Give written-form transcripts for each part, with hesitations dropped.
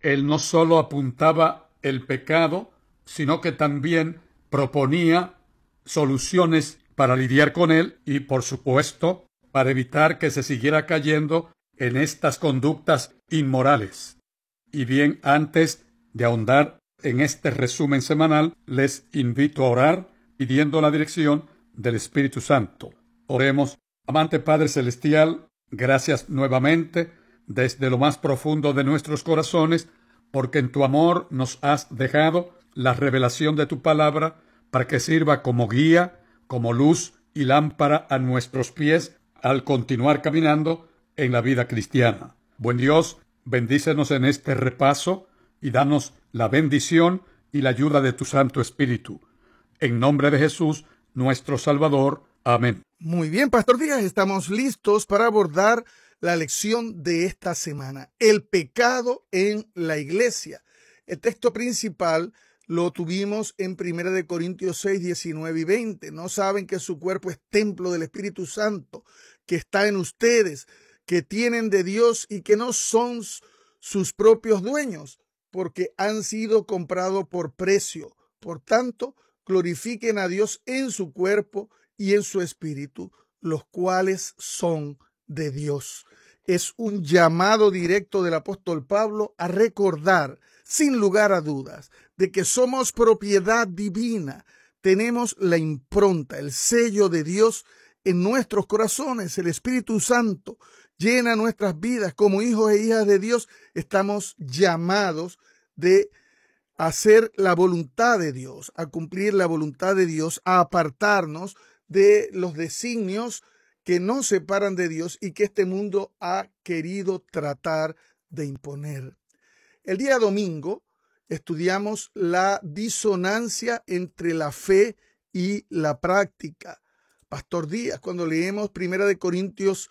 él no solo apuntaba el pecado, sino que también proponía soluciones para lidiar con él y, por supuesto, para evitar que se siguiera cayendo en estas conductas inmorales. Y bien, antes de ahondar en este resumen semanal, les invito a orar pidiendo la dirección del Espíritu Santo. Oremos. Amante Padre Celestial, gracias nuevamente desde lo más profundo de nuestros corazones, porque en tu amor nos has dejado la revelación de tu palabra para que sirva como guía, como luz y lámpara a nuestros pies al continuar caminando en la vida cristiana. Buen Dios, bendícenos en este repaso y danos la bendición y la ayuda de tu Santo Espíritu. En nombre de Jesús, nuestro Salvador. Amén. Muy bien, Pastor Díaz, estamos listos para abordar la lección de esta semana, el pecado en la iglesia. El texto principal lo tuvimos en 1 Corintios 6, 19 y 20. ¿No saben que su cuerpo es templo del Espíritu Santo, que está en ustedes, que tienen de Dios y que no son sus propios dueños, porque han sido comprados por precio? Por tanto, glorifiquen a Dios en su cuerpo y en su espíritu, los cuales son de Dios. Es un llamado directo del apóstol Pablo a recordar, sin lugar a dudas, de que somos propiedad divina. Tenemos la impronta, el sello de Dios en nuestros corazones. El Espíritu Santo llena nuestras vidas. Como hijos e hijas de Dios, estamos llamados de hacer la voluntad de Dios, a cumplir la voluntad de Dios, a apartarnos de los designios que nos separan de Dios y que este mundo ha querido tratar de imponer. El día domingo estudiamos la disonancia entre la fe y la práctica. Pastor Díaz, cuando leemos 1 Corintios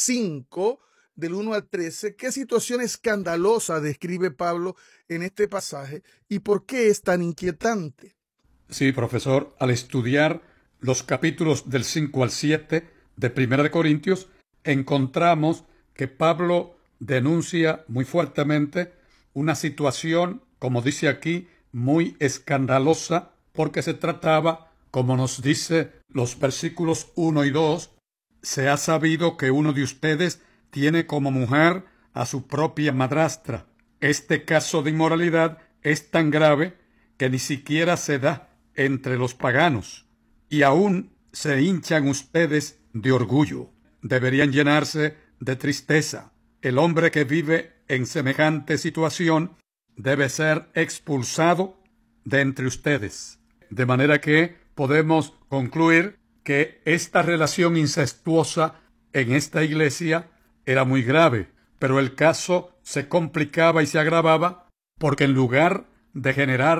5, del 1 al 13, ¿qué situación escandalosa describe Pablo en este pasaje y por qué es tan inquietante? Sí, profesor, al estudiar los capítulos del 5 al 7 de 1 Corintios, encontramos que Pablo denuncia muy fuertemente una situación, como dice aquí, muy escandalosa, porque se trataba, como nos dice los versículos 1 y 2, se ha sabido que uno de ustedes tiene como mujer a su propia madrastra. Este caso de inmoralidad es tan grave que ni siquiera se da entre los paganos, y aún se hinchan ustedes de orgullo. Deberían llenarse de tristeza. El hombre que vive en semejante situación debe ser expulsado de entre ustedes. De manera que podemos concluir que esta relación incestuosa en esta iglesia era muy grave, pero el caso se complicaba y se agravaba porque en lugar de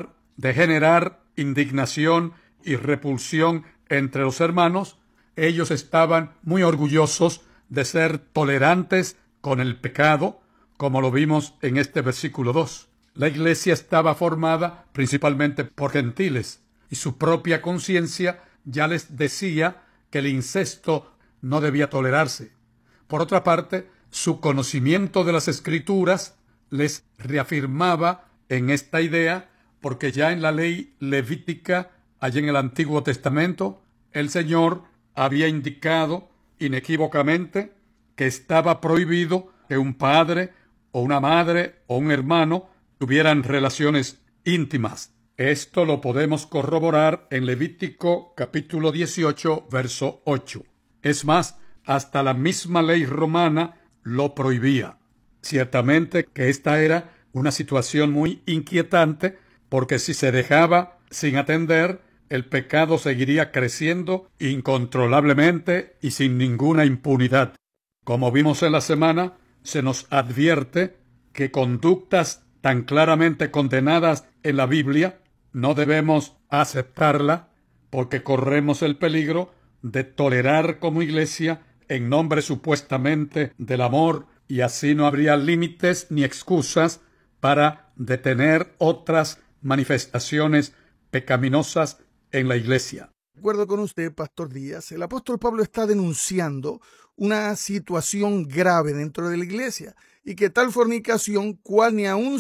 generar indignación y repulsión entre los hermanos, ellos estaban muy orgullosos de ser tolerantes con el pecado, como lo vimos en este versículo 2. La iglesia estaba formada principalmente por gentiles, y su propia conciencia ya les decía que el incesto no debía tolerarse. Por otra parte, su conocimiento de las Escrituras les reafirmaba en esta idea, porque ya en la ley levítica, allí en el Antiguo Testamento, el Señor había indicado inequívocamente que estaba prohibido que un padre o una madre o un hermano tuvieran relaciones íntimas. Esto lo podemos corroborar en Levítico capítulo 18, verso 8. Es más, hasta la misma ley romana lo prohibía. Ciertamente que esta era una situación muy inquietante, porque si se dejaba sin atender, el pecado seguiría creciendo incontrolablemente y sin ninguna impunidad. Como vimos en la semana, se nos advierte que conductas tan claramente condenadas en la Biblia no debemos aceptarla, porque corremos el peligro de tolerar como iglesia en nombre supuestamente del amor, y así no habría límites ni excusas para detener otras manifestaciones pecaminosas en la iglesia. De acuerdo con usted, Pastor Díaz, el apóstol Pablo está denunciando una situación grave dentro de la iglesia y que tal fornicación, cual ni aún